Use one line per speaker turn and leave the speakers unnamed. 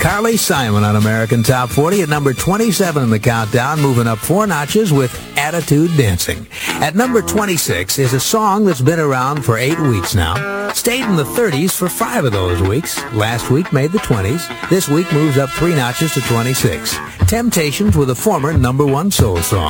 Carly Simon on American Top 40 at number 27 in the countdown, moving up 4 notches with Attitude Dancing. At number 26 is a song that's been around for 8 weeks now. Stayed in the 30s for 5 of those weeks. Last week made the 20s. This week moves up 3 notches to 26. Temptations with a former number 1 soul song.